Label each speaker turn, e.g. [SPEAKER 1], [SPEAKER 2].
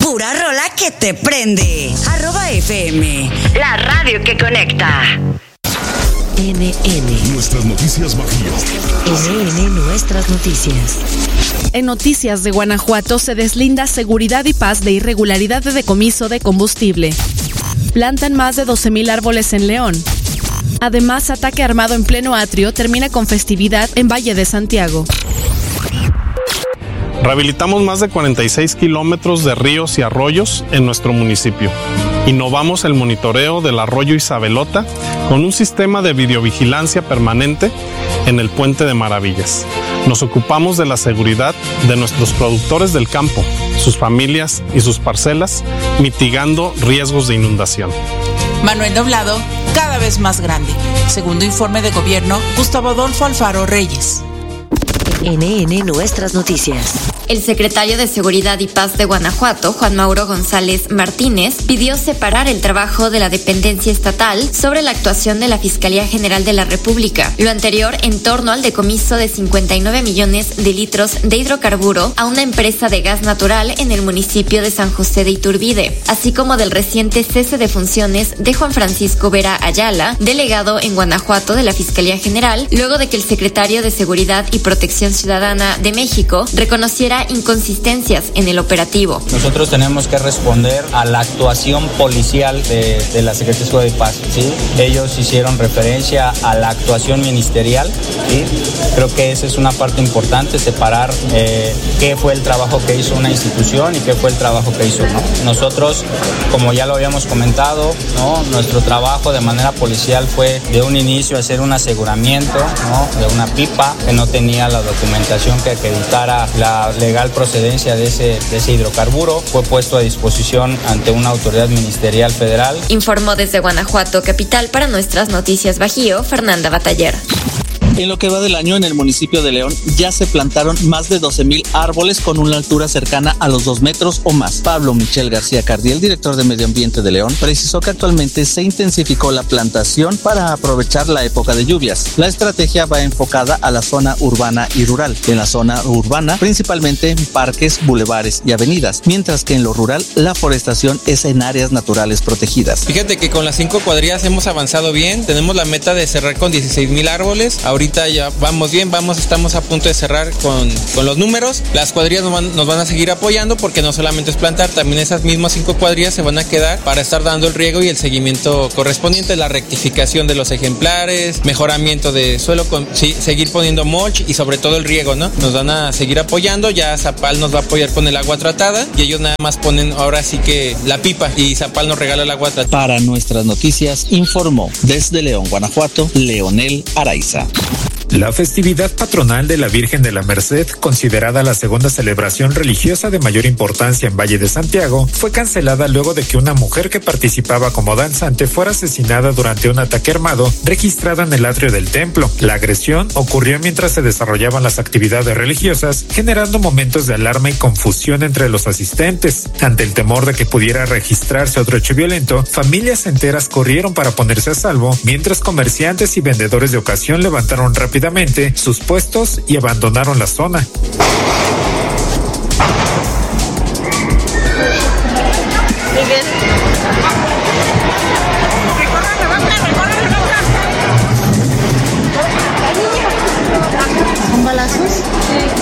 [SPEAKER 1] Pura rola que te prende. @FM, la radio que conecta.
[SPEAKER 2] NN.
[SPEAKER 3] Nuestras noticias Bajío.
[SPEAKER 2] NN Nuestras noticias.
[SPEAKER 4] En noticias de Guanajuato se deslinda Seguridad y Paz de irregularidad de decomiso de combustible. Plantan más de 12,000 árboles en León. Además, ataque armado en pleno atrio termina con festividad en Valle de Santiago.
[SPEAKER 5] Rehabilitamos más de 46 kilómetros de ríos y arroyos en nuestro municipio. Innovamos el monitoreo del arroyo Isabelota con un sistema de videovigilancia permanente en el Puente de Maravillas. Nos ocupamos de la seguridad de nuestros productores del campo, sus familias y sus parcelas, mitigando riesgos de inundación.
[SPEAKER 6] Manuel Doblado, cada vez más grande. Segundo informe de gobierno, Gustavo Adolfo Alfaro Reyes.
[SPEAKER 2] NN Nuestras noticias.
[SPEAKER 7] El secretario de Seguridad y Paz de Guanajuato, Juan Mauro González Martínez, pidió separar el trabajo de la dependencia estatal sobre la actuación de la Fiscalía General de la República. Lo anterior en torno al decomiso de 59 millones de litros de hidrocarburo a una empresa de gas natural en el municipio de San José de Iturbide, así como del reciente cese de funciones de Juan Francisco Vera Ayala, delegado en Guanajuato de la Fiscalía General, luego de que el secretario de Seguridad y Protección Ciudadana de México reconociera inconsistencias en el operativo.
[SPEAKER 8] Nosotros tenemos que responder a la actuación policial de la Secretaría de Seguridad y Paz, ¿sí? Ellos hicieron referencia a la actuación ministerial, ¿sí? Creo que esa es una parte importante, separar qué fue el trabajo que hizo una institución y qué fue el trabajo que hizo, ¿no? Nosotros, como ya lo habíamos comentado, ¿no? Nuestro trabajo de manera policial fue de un inicio hacer un aseguramiento, ¿no? De una pipa que no tenía la documentación que acreditara la legal procedencia de ese hidrocarburo. Fue puesto a disposición ante una autoridad ministerial federal.
[SPEAKER 7] Informó desde Guanajuato capital para Nuestras Noticias Bajío, Fernanda Bataller.
[SPEAKER 9] En lo que va del año, en el municipio de León ya se plantaron más de 12,000 árboles con una altura cercana a los 2 metros o más. Pablo Michel García Cardiel, director de Medio Ambiente de León, precisó que actualmente se intensificó la plantación para aprovechar la época de lluvias. La estrategia va enfocada a la zona urbana y rural. En la zona urbana, principalmente en parques, bulevares y avenidas, mientras que en lo rural, la forestación es en áreas naturales protegidas.
[SPEAKER 10] Fíjate que con las 5 cuadrillas hemos avanzado bien. Tenemos la meta de cerrar con 16,000 árboles. Ahorita ya vamos bien, estamos a punto de cerrar con los números. Las cuadrillas nos van a seguir apoyando porque no solamente es plantar, también esas mismas 5 cuadrillas se van a quedar para estar dando el riego y el seguimiento correspondiente, la rectificación de los ejemplares, mejoramiento de suelo, seguir poniendo mulch y sobre todo el riego, ¿no? Nos van a seguir apoyando, ya Zapal nos va a apoyar con el agua tratada y ellos nada más ponen ahora sí que la pipa y Zapal nos regala el agua tratada.
[SPEAKER 9] Para Nuestras Noticias informó desde León, Guanajuato, Leonel Araiza.
[SPEAKER 11] La festividad patronal de la Virgen de la Merced, considerada la segunda celebración religiosa de mayor importancia en Valle de Santiago, fue cancelada luego de que una mujer que participaba como danzante fuera asesinada durante un ataque armado registrado en el atrio del templo. La agresión ocurrió mientras se desarrollaban las actividades religiosas, generando momentos de alarma y confusión entre los asistentes. Ante el temor de que pudiera registrarse otro hecho violento, familias enteras corrieron para ponerse a salvo, mientras comerciantes y vendedores de ocasión levantaron rápidamente sus puestos y abandonaron la zona.
[SPEAKER 12] ¿Son balazos? Sí.